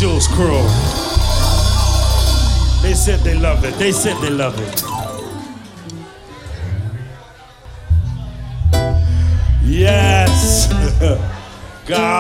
Jules crew. They said they love it. They said they love it. Yes. God.